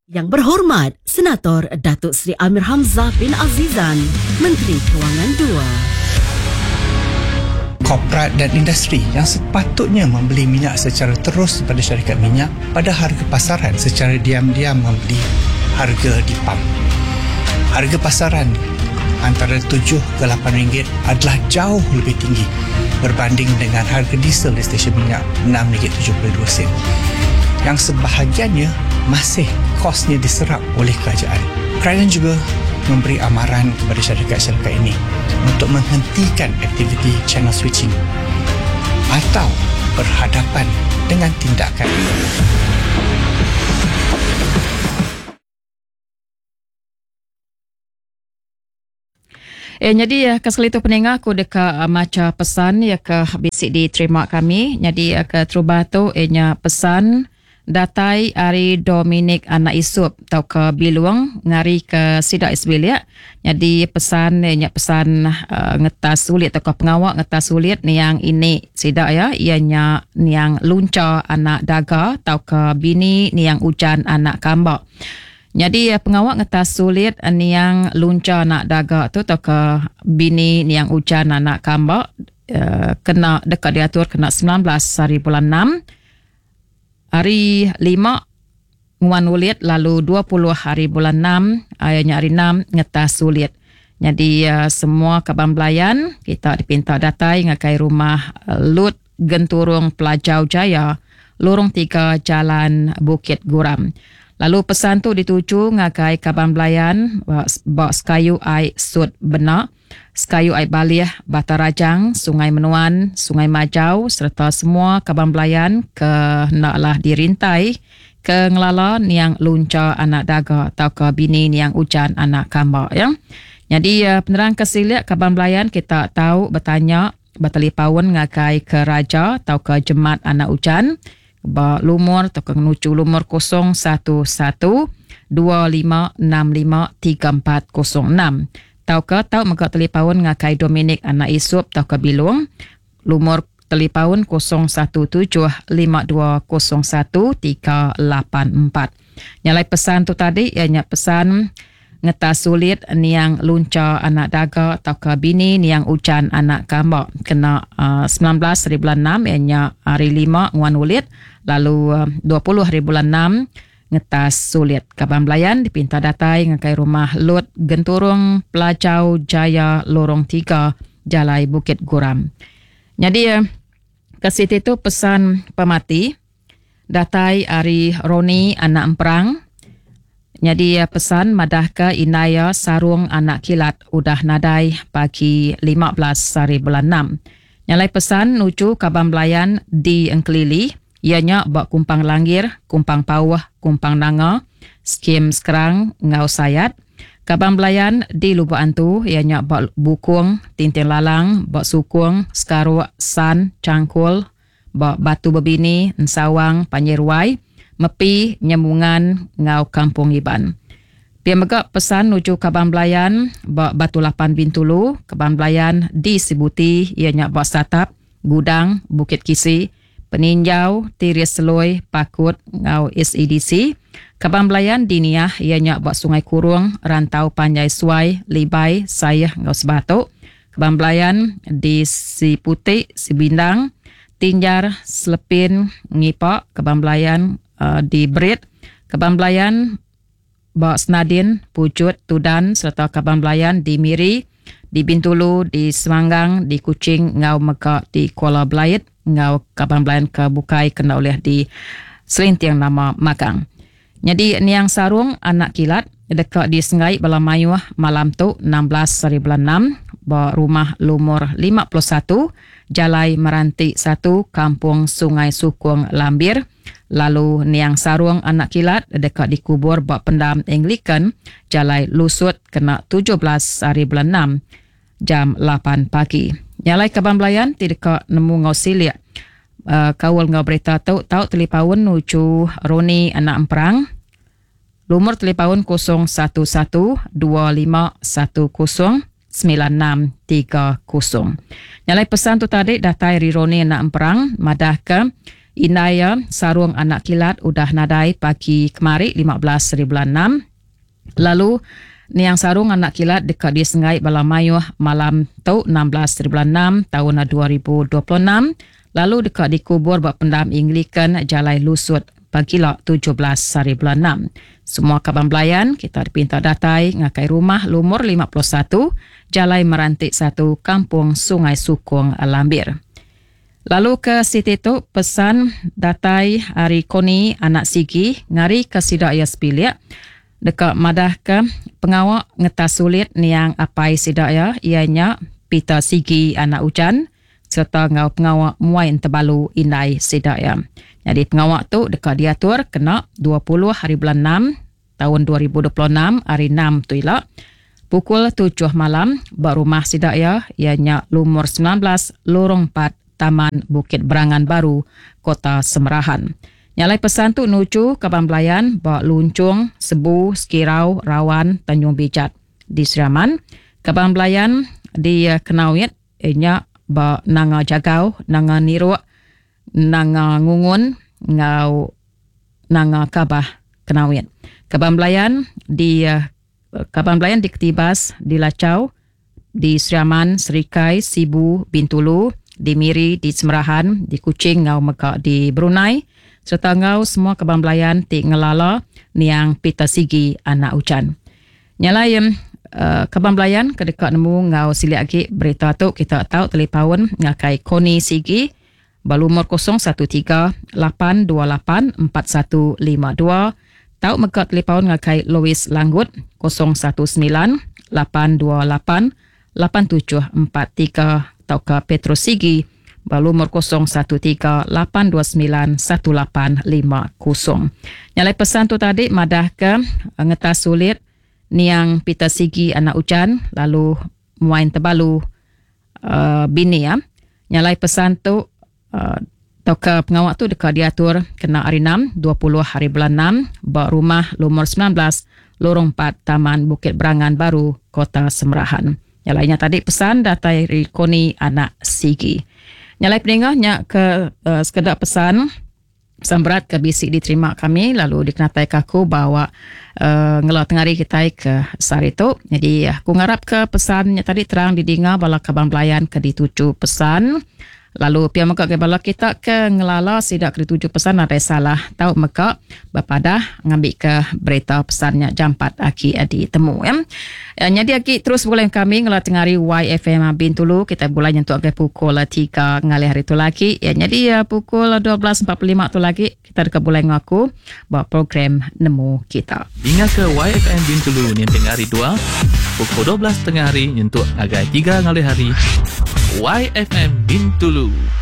Yang berhormat, Senator Datuk Seri Amir Hamzah bin Azizan, Menteri Kewangan II. Korporat dan industri yang sepatutnya membeli minyak secara terus daripada syarikat minyak pada harga pasaran secara diam-diam membeli harga di pam. Harga pasaran antara 7 ke 8 ringgit adalah jauh lebih tinggi berbanding dengan harga diesel di stesen minyak RM6.72, yang sebahagiannya masih kosnya diserap oleh kerajaan. Kerajaan juga memberi amaran kepada syarikat-syarikat ini untuk menghentikan aktiviti channel switching atau berhadapan dengan tindakan. Jadi sekali itu pendengar aku dekat macam pesan ya ke basic diterima kami. Jadi ke terubatu pesan datai Ari Dominic anak isup tau ke biluang ngari ke sidak isbilia. Jadi pesan ngetas sulit atau ke pengawak ngetas sulit ni yang ini sidak ya, ianya ni yang lunca anak daga tau ke bini ni yang ujan anak kambak. Jadi pengawak ngetas sulit ni yang lunca anak daga tu tau ke bini ni yang ujan anak kambak, kena dekat diatur kena 19 hari bulan 6, hari 5 nguan ulit, lalu 20 hari bulan 6 ayahnya hari 6 ngetas sulit. Jadi semua kaban belayan kita dipinta datai ngakai rumah Lut Genturung Pelajau Jaya, Lorong 3 Jalan Bukit Guram. Lalu pesan tu dituju ngakai kaban belayan bak Sekayu Ai Sud Benak, Sekayu Ai Balih, Batarajang, Sungai Menuan, Sungai Majau serta semua kaban belayan ke naklah dirintai ke ngelala niang lunca anak daga atau ke bini niang ujan anak kambak ya. Jadi penerang kesiliak kaban belayan kita tahu bertanya bertelefon ngakai ke raja atau ke jemaat anak ujan ba lumur atau ke nucu lumur 011 2565 3406 tau ke tau maka telefon ngakai Dominic anak isup tau ke bilung lumur telefon 017 5201 384. Nyalai pesan tu tadi ianya pesan ngetas sulit niang lunca anak daga atau ke bini niang ujan anak kambak kena 19 hari bulan 6 ianya hari 5 nguan ulit, lalu 20 hari bulan 6 ngetas sulit. Kaban belayan dipinta datai ngakai rumah Lut Genturung Pelajau Jaya, Lorong 3 Jalai Bukit Guram. Jadi ke situ tu pesan pemati datai Ari Roni anak emperang. Jadi pesan madah ke Inaya Sarung anak kilat udah nadai pagi 15 hari bulan 6. Nyalai pesan nuju kaban belayan di Engkelili, ianya bak kumpang langgir, kumpang pawah, kumpang nanga, skim sekerang, ngau sayat. Kaban belayan di Lubuk Antu, ianya bak bukung, tintin lalang, bak sukung, sekaruk, san, cangkul, bak batu bebini, ensawang, panyirwai, mepi, nyembungan, ngau kampung Iban. Dia megak pesan nuju kaban belayan bak Batu Lapan Bintulu, kaban belayan di Sibuti, ianya bak Satap, Gudang, Bukit Kisi, Peninjau, Tiris Seloi, Pakut, ngau SEDC. Kaban belayan di Niah, ianya bak Sungai Kurung, Rantau Panjai Suai, Libai, Sayah, ngau Sebatuk. Kaban belayan di Siputi, Sibindang, Tinjar, Selepin, Ngipak, kaban belayan di Brit, kaban belayan bak Senadin, Pucut, Tudan serta kaban belayan di Miri, di Bintulu, di Semanggang, di Kuching, ngau Mekak di Kuala Belait, ngau kaban belayan ke Bukai kena oleh di Selintiang nama Magang. Jadi niang sarung anak kilat dekat di Sengai Balamayuh malam tu 16 hari bulan 6 bak rumah lumur 51 Jalai Meranti 1 Kampung Sungai Sukung Lambir. Lalu niang sarung anak kilat dekat dikubur bak pendam Anglican Jalai Lusut kena 17 hari bulan 6 jam 8 pagi. Nyalai kaban belayan tidak nemu ngau silia. Kawal ngau berita tahu telefon nuju Roni anak emperang. Lumur telefon 011 2510 9630. Nyalai pesan tu tadi datai Rironi anak emperang madah ke Inaya sarung anak kilat udah nadai pagi kemari 15 bulan 6. Lalu niang sarung anak kilat dekat di Sengai Balamayuh malam tu 16 bulan 6 tahun 2026. Lalu dekat di kubur Bapendam Anglican Jalai Lusut pagila 17 bulan 6. Semua kaban belayan kita dipinta datai ngakai rumah lumur 51 Jalai Merantik 1 Kampung Sungai Sukong Lambir. Lalu ke Siti tu pesan datai hari koni anak sigi ngari ke sidak ya sepilik dekat madah ke pengawak ngetas sulit niang apai sidak ya ianya pita sigi anak ujan serta ngau pengawak muain terbalu indai sidak ya. Jadi pengawak tu dekat diatur kena 20 bulan 6 tahun 2026 hari 6 tu ilak pukul 7 malam bak rumah sidak ya ianya lumur 19 lorong 4 Taman Bukit Berangan Baru, Kota Semerahan. Nyalai pesan tu nuju kaban belayan bak Luncung, Sebu, Skirau, Rawan, Tanjung Bijat. Di Seriaman, kaban belayan di Kenawit, ianya bak Nanga Jagau, Nanga Niruk, Nanga Ngungun, ngau Nanga Kabah, Kenawit. Kaban belayan di Ketibas, di Lacau, di Seriaman, Serikai, Sibu, Bintulu, di Miri, di Semerahan, di Kuching, ngau Mekak di Brunei, serta ngau semua kaban belayan di Ngelala, niang pita sigi anak ujan. Nyalai kaban belayan kedekat nemu ngau silik lagi berita tu kita tahu telefon ngakai Koni Sigi, balumur 013-828-4152, tahu Mekak telefon ngakai Louis Langgut 019-828-8743, atau ke Petrus Sigi berumur 013-829-1850. Nyalai pesan tu tadi madah ke ngetas sulit niang pita sigi anak ujan lalu muain terbalu bini ya. Nyalai pesan tu atau ke pengawak tu dekat diatur kena hari 6 20 bulan 6 bak rumah lumur 19 lorong 4 Taman Bukit Berangan Baru, Kota Semerahan. Yang lainnya tadi pesan datai Koni anak sigi. Nyalai peningahnya ke sekedar pesan berat ke bisik diterima kami lalu dikenatai kaku bawa ngelau tengari kita ke sari tu. Jadi aku ngarap ke pesannya tadi terang didengar bala kaban belayan ke dituju pesan. Lalu pihak Mekak ke bala kita ke ngelala sidak ke dituju pesan ada salah tahu Mekak bapadah ngambil ke berita pesannya jam 4 aki ditemu ya. Jadi aki terus boleh kami ngelau tengari YFM Bintulu kita boleh nyentuh ke pukul 3 ngalih hari tu lagi ya. Jadi pukul 12.45 tu lagi kita dekat boleh ngaku bawa program nemu kita. Ingat ke YFM Bintulu nyentuh hari 2 pukul 12 tengah hari nyentuh agak 3 ngalih hari YFM Bintulu.